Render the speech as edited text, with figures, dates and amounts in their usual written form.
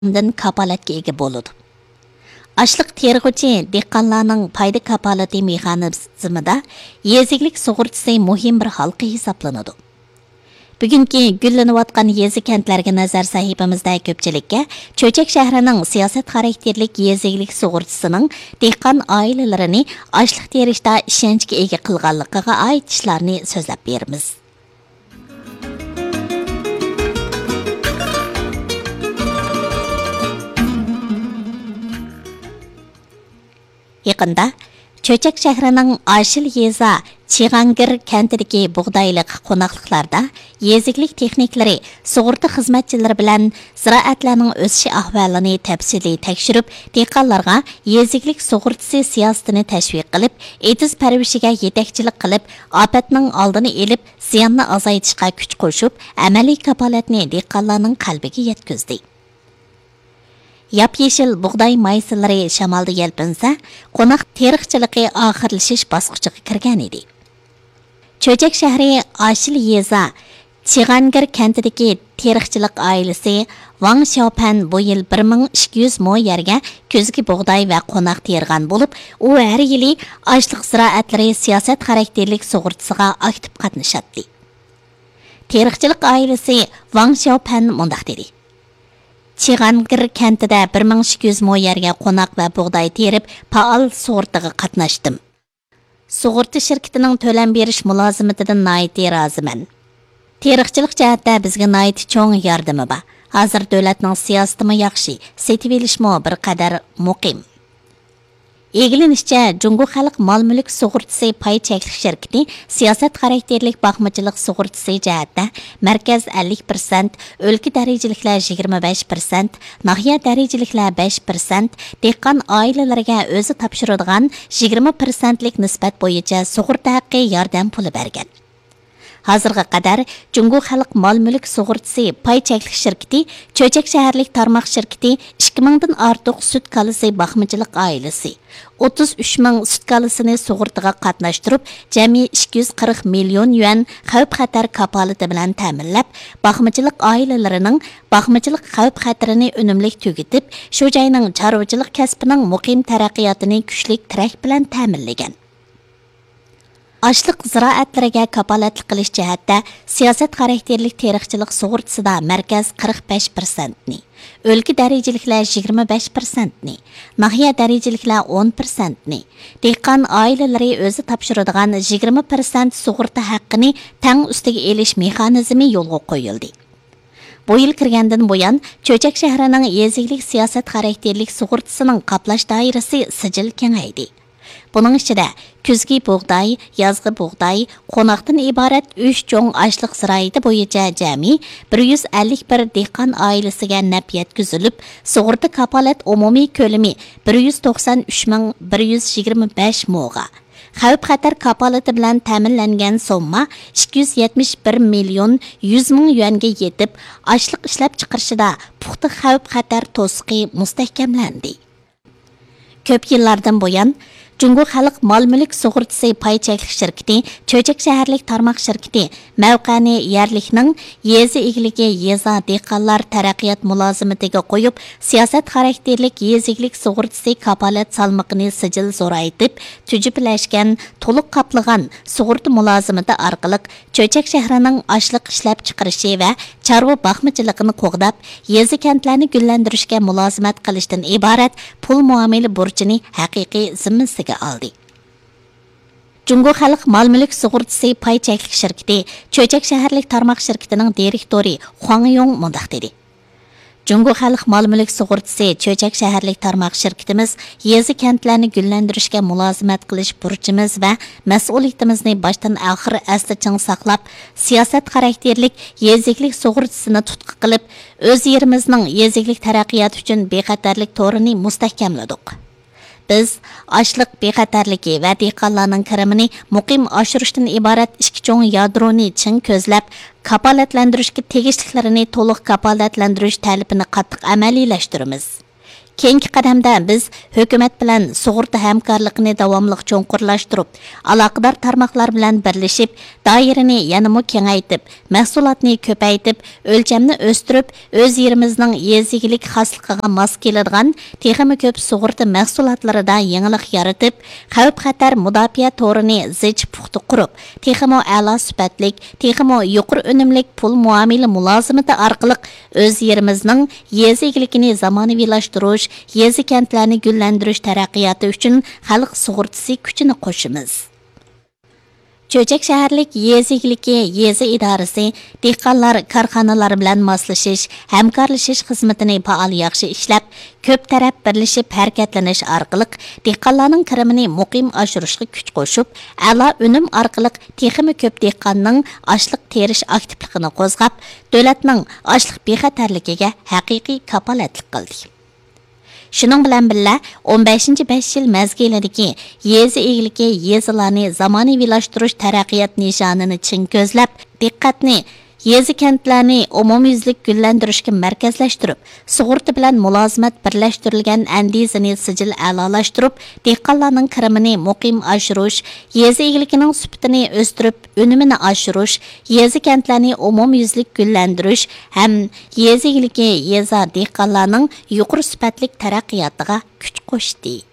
kapolatga ega bo'ladi. Ашлық terg'uchi dehqonlarning foyda kapolati mexanizmida yeziklik sug'urtasi muhim bir halqa hisoblanadi. Bugungi gullanayotgan yezi kentlarga nazar sahifamizda ko'pchilikka Cho'chak shahrining siyosat xarakterlik yeziklik sug'urtasining dehqon oilalarini ashliq terishda ishonchga ega qilganligiga oid ishlarni so'zlab beramiz. Yaqında Cho'chak shahrining Ashil yeza Chig'angir kentidagi bug'doylik qo'noqliklarda yeziklik texniklari sug'urta xizmatchilari bilan ziroatlarning o'sishi ahvolini tafsiliy tekshirib, dehqonlarga yeziklik sug'urtasi siyosatini tashviq qilib, e'tiz parvishiga yetakchilik qilib, ofatning oldini olib, ziyonni azaytishga kuch qo'shib, amaliy kapolatni dehqonlarning qalbiga yetkazdi. Yap-yeshil bug'doy maysalari shamolda yelpinsa, qo'noq teriqchiligi oxirlashish bosqichiga kirgan edi. Cho'chak shahri Ashil yeza Chig'angir kentidagi teriqchilik oilasi Wang Xiaopan bu yil 1200 mo yerga kuzgi bug'doy va qo'noq tergan bo'lib, u har yili ashliq ziroatlari siyosat xarakterlik sug'urtasiga aktiv qatnashadi. Teriqchilik oilasi Wang Xiaopan mundaq dedi: Chig'angir kentida 1200 mo yerga qo'noq va bug'doy terib, faol sug'urtaga qatnashdim. Sug'urta shirkatining to'lam berish mulozimatidan noiti roziman. Teriqchilik jihatda bizga noiti cho'ng yordami bor. Hozir davlatning siyosati yaxshi, setib olishmo bir qadar muqim. Egilinishcha, Jungo Xalq Mol-mulk sug'urtasi pay cheklik shirkati siyosat xarakterlik baxmachilik sug'urtasi jihatda markaz 50%, o'lka darajaliklar 25%, nahiya darajaliklar 5%, dehqon oilalariga o'zi topshiradigan 20% lik nisbat bo'yicha sug'urta haqqi yordam puli bergan. Hozirga qadar Jungo Xalq Mol-mulk sug'urtasi pay cheklik shirkati, Cho'chak shaharlik tarmoq shirkati 2000 dan ortiq sut kalisi baxmachilik oilasi 33 ming sut kalisini sug'urtaga qatnashtirib, jami 240 million yuan xavf-xatar kapolati bilan ta'minlab, baxmachilik oilalarining baxmachilik xavf-xatarini unumli tugitib, shu joyning chorvachilik kasbining muqim taraqqiyotini kuchli tirak bilan ta'minlagan. Ashliq ziroatlariga kapolatlik qilish jihatda siyosat xarakterlik teriqchilik sug'urtasida markaz 45% ni, o'lka darajaliklar 25% ni, nahiya darajaliklar 10% ni, dehqon oilalari o'zi topshiradigan 20% sug'urta haqqini tang ustiga elish mexanizmi yo'lga qo'yildi. Bu yil kirgandan buyon Cho'chak shahrining yeziklik siyosat xarakterlik sug'urtasining qoplash doirasi sijil kengaydi. Bunun içinde kuzgi bug'doy, yazgı bug'doy, qo'noqdan iborat 3 cho'ng ashliq ziroati bo'yicha jami 151 dehqon oilasiga naf yetkazilib, sug'urta kapolat umumiy ko'lami 193,125 mo'ga. Xavf-xatar kapolati bilan ta'minlangan summa 271 million 100 ming yuanga yetib, ashliq ishlab chiqarishida puxta xavf-xatar to'siqi mustahkamlandi. Ko'p yillardan buyon Jungo Xalq Mol-mulk sug'urtasi pay cheklik shirkati, Cho'chak shaharlik tarmoq shirkati mavqani yerlikning yezi egligi yeza dehqonlar taraqqiyot mulozimatiga qo'yib, siyosat xarakterlik yeziklik sug'urtasi kapolat salmoqini sijil zo'raytib, tujuplashgan, to'liq qaplagan sug'urta mulozimati orqali Cho'chak shahrining ashliq ishlab chiqarishi va chorva baxmachiligini qo'g'dab, yezi kentlarni gullantirishga mulozimat qilishdan iborat pul muomala burchini haqiqiy zimmasiga aldı. Jungo Xalq Mol-mulk sug'urtasi pay cheklik shirkati, Cho'chak shaharlik tarmoq shirkatining direktori Huang Yong mundaq dedi: Jungo Xalq Mol-mulk sug'urtasi Cho'chak shaharlik tarmoq shirkatimiz yezi kentlarni gullantirishga mulozimat qilish burchimiz va mas'uliyatimizni boshdan oxir asli ching saqlab, siyosat xarakterlik yeziklik sug'urtasini tutqi qilib, o'z yerimizning yeziklik taraqqiyoti uchun bexatarlik to'rini mustahkamladik. Biz ashliq bexatarligi va dehqonlarning kirimini muqim oshirishdan iborat ikki cho'ng yadroni chin ko'zlab, kapolatlantirishga tegishliklarini to'liq kapolatlantirish talabini qattiq amaliylashtiriamiz. Keyingi qadamda biz hukumat bilan sug'urta hamkorligini davomli cho'nqurlashtirib, aloqador tarmoqlar bilan birlashib, doirani yanada kengaytib, mahsulotni ko'paytib, o'lchamni o'stirib, o'z yerimizning yezigilik xosligiga mos keladigan texnik ko'p sug'urta mahsulotlarida yangilik yaratib, xavf-xatar mudofaa to'rini zich puxta qurib, texnik a'lo sifatlik, texnik yuqori unumlik pul muomala mulozimati orqali o'z yerimizning yezigiligini zamonaviylashtirish, yezi kentlarni gullantirish taraqqiyoti uchun xalq sug'urtasi kuchini qo'shamiz. Cho'chak shaharlik yezigligi yezi idorasi dehqonlar korxonalar bilan moslashish, hamkorlashish xizmatini faol yaxshi ishlab, ko'p taraf birlashib harakatlanish orqali dehqonlarning kirimini muqim oshirishga kuch qo'shib, a'lo unum orqali texnik ko'p dehqonning ochliq terish aktivligini qo'zg'ab, davlatning ochliq bexatarligiga haqiqiy kapolatlik qildi. Şunun bilan birga 15-5 yil mezgilidagi yezi egiligi yezilarni zamonaviylashtirish taraqqiyot nishonini chin ko'zlab, diqqatni yezi kentlarni umumyuzlik gullantirishga markazlashtirib, sug'urta bilan mulozimat birlashtirilgan andizani sijil a'lolashtirib, dehqonlarning kirimini muqim oshirish, yezi egiligining sifatini o'stirib, unumini oshirish, yezi kentlarni umumyuzlik gullantirish ham yezi egiligi yeza dehqonlarning yuqori sifatli taraqqiyotiga kuch qo'shdi.